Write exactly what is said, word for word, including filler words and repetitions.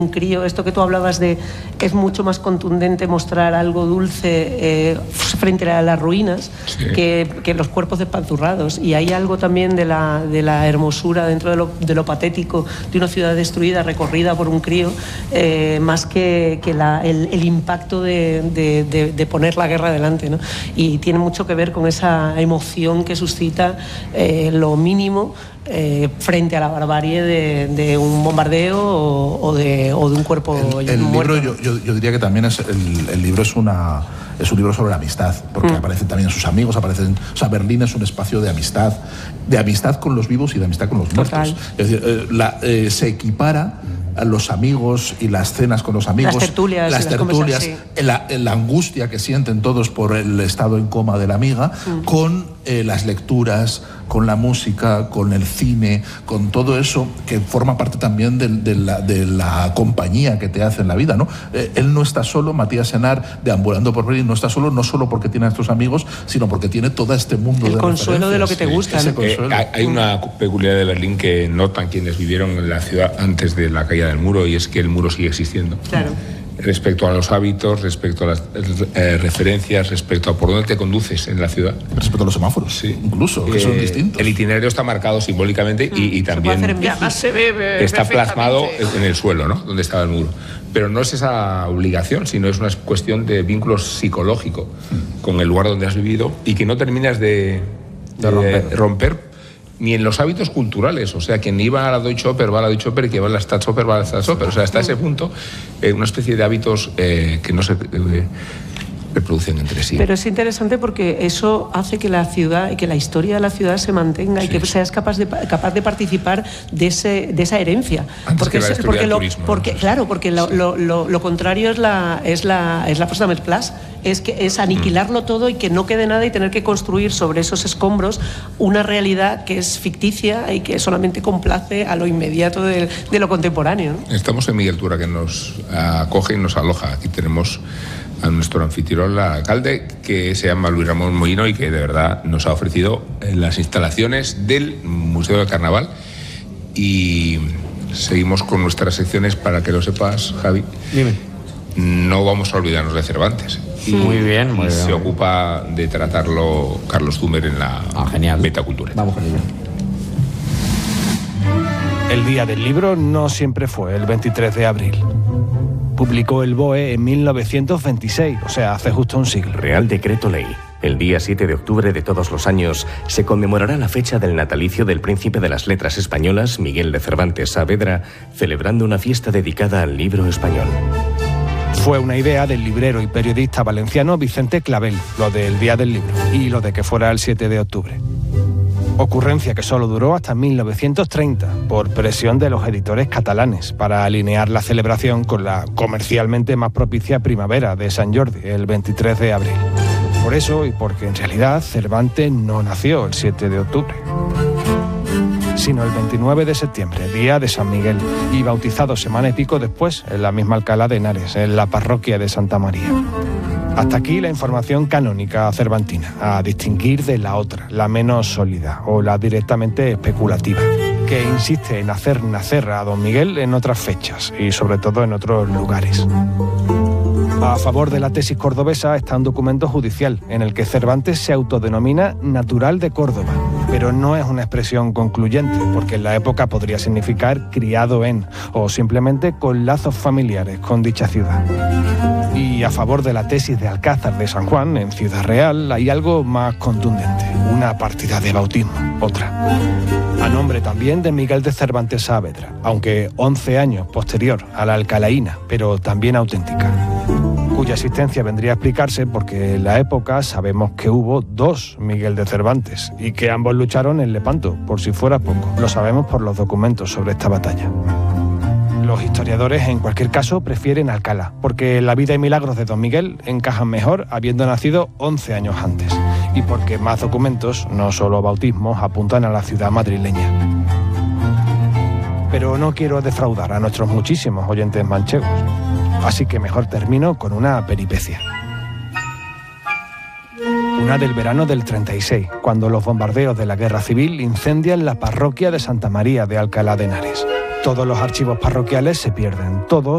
un crío. Esto que tú hablabas de que es mucho más contundente mostrar algo dulce eh, frente a las ruinas, sí, que, que los cuerpos despanzurrados. Y hay algo también de la, de la hermosura dentro de lo, de lo patético de una ciudad destruida, recorrida por un crío, eh, más que, que la, el, el impacto de, de, de, de poner la guerra delante, ¿no? Y tiene mucho que ver con esa emoción que suscita eh, lo mínimo Eh, frente a la barbarie de, de un bombardeo o, o, de, o de un cuerpo el, el muerto. libro, yo, yo, yo diría que también es el, el libro es una es un libro sobre la amistad, porque mm. aparecen también sus amigos, aparecen, o sea, Berlín es un espacio de amistad, de amistad con los vivos y de amistad con los muertos. Total. Es decir, eh, la, eh, se equipara a los amigos y las cenas con los amigos, las tertulias, las tertulias, la, la angustia que sienten todos por el estado en coma de la amiga, mm. con eh, las lecturas, con la música, con el cine, con todo eso que forma parte también de, de, la, de la compañía que te hace en la vida, ¿no? Eh, él no está solo, Matías Enar, deambulando por Berlín, no está solo, no solo porque tiene a estos amigos, sino porque tiene todo este mundo el de consuelo de lo que te sí, gusta. ¿No? Eh, hay una peculiaridad de Berlín que notan quienes vivieron en la ciudad antes de la caída del muro, y es que el muro sigue existiendo. Claro. Respecto a los hábitos, respecto a las eh, referencias, respecto a por dónde te conduces en la ciudad. Respecto a los semáforos, sí, incluso, que eh, son distintos. El itinerario está marcado simbólicamente mm, y, y también se ve está plasmado en el suelo, ¿no? Donde estaba el muro. Pero no es esa obligación, sino es una cuestión de vínculo psicológico mm. con el lugar donde has vivido y que no terminas de, de, de romper. romper ni en los hábitos culturales, o sea, quien iba a la Deutsche Oper va a la Deutsche Oper y quien va a la Staatsoper va a la Staatsoper, o sea, hasta ese punto, eh, una especie de hábitos eh, que no se eh, reproducen entre sí. Pero es interesante porque eso hace que la ciudad y que la historia de la ciudad se mantenga, sí, y que seas capaz de, capaz de participar de, ese, de esa herencia. Antes porque que la historia porque del lo, turismo, porque, ¿no? Claro, porque lo, lo, lo, lo contrario es la, es la, es la Potsdamer Platz. Es, que, es aniquilarlo mm. todo y que no quede nada y tener que construir sobre esos escombros una realidad que es ficticia y que solamente complace a lo inmediato de, de lo contemporáneo, ¿no? Estamos en Miguel Tura, que nos acoge y nos aloja. Aquí tenemos a nuestro anfitrión, el alcalde, que se llama Luis Ramón Molino y que de verdad nos ha ofrecido las instalaciones del Museo del Carnaval. Y seguimos con nuestras secciones, para que lo sepas, Javi. Dime. No vamos a olvidarnos de Cervantes. Y, muy bien, muy y bien. Se ocupa de tratarlo Carlos Zumer en la ah, genial. Metacultura. Vamos con ello. El Día del Libro no siempre fue el veintitrés de abril. Publicó el B O E en mil novecientos veintiséis, o sea, hace justo un siglo. Real Decreto Ley. El día siete de octubre de todos los años se conmemorará la fecha del natalicio del príncipe de las letras españolas, Miguel de Cervantes Saavedra, celebrando una fiesta dedicada al libro español. Fue una idea del librero y periodista valenciano Vicente Clavel, lo del Día del Libro, y lo de que fuera el siete de octubre. Ocurrencia que solo duró hasta mil novecientos treinta, por presión de los editores catalanes, para alinear la celebración con la comercialmente más propicia primavera de Sant Jordi, el veintitrés de abril. Por eso, y porque en realidad Cervantes no nació el siete de octubre, sino el veintinueve de septiembre, día de San Miguel, y bautizado semana y pico después en la misma Alcalá de Henares, en la parroquia de Santa María. Hasta aquí la información canónica cervantina, a distinguir de la otra, la menos sólida o la directamente especulativa, que insiste en hacer nacer a Don Miguel en otras fechas y sobre todo en otros lugares. A favor de la tesis cordobesa está un documento judicial en el que Cervantes se autodenomina natural de Córdoba, pero no es una expresión concluyente, porque en la época podría significar criado en, o simplemente con lazos familiares con dicha ciudad. Y a favor de la tesis de Alcázar de San Juan, en Ciudad Real, hay algo más contundente, una partida de bautismo, otra. A nombre también de Miguel de Cervantes Saavedra, aunque once años posterior a la alcalaína, pero también auténtica, cuya existencia vendría a explicarse porque en la época sabemos que hubo dos Miguel de Cervantes y que ambos lucharon en Lepanto, por si fuera poco. Lo sabemos por los documentos sobre esta batalla. Los historiadores, en cualquier caso, prefieren Alcalá, porque la vida y milagros de Don Miguel encajan mejor habiendo nacido once años antes, y porque más documentos, no solo bautismos, apuntan a la ciudad madrileña. Pero no quiero defraudar a nuestros muchísimos oyentes manchegos, así que mejor termino con una peripecia. Una del verano del treinta y seis, cuando los bombardeos de la Guerra Civil incendian la parroquia de Santa María de Alcalá de Henares. Todos los archivos parroquiales se pierden, todos